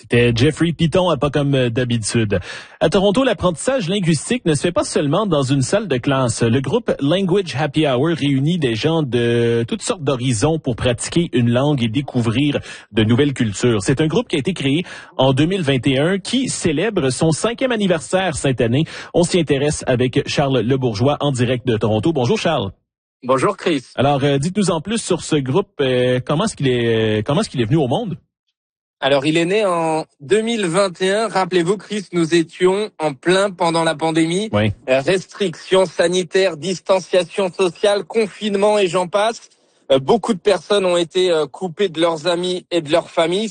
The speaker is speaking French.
C'était Jeffrey Piton, pas comme d'habitude. À Toronto, l'apprentissage linguistique ne se fait pas seulement dans une salle de classe. Le groupe Language Happy Hour réunit des gens de toutes sortes d'horizons pour pratiquer une langue et découvrir de nouvelles cultures. C'est un groupe qui a été créé en 2021 qui célèbre son 5e anniversaire cette année. On s'y intéresse avec Charles Lebourgeois en direct de Toronto. Bonjour Charles. Bonjour Chris. Alors, dites-nous en plus sur ce groupe. Comment est-ce qu'il est venu au monde? Alors, il est né en 2021. Rappelez-vous, Chris, nous étions en plein pendant la pandémie. Oui. Restrictions sanitaires, distanciation sociale, confinement et j'en passe. Beaucoup de personnes ont été coupées de leurs amis et de leur famille.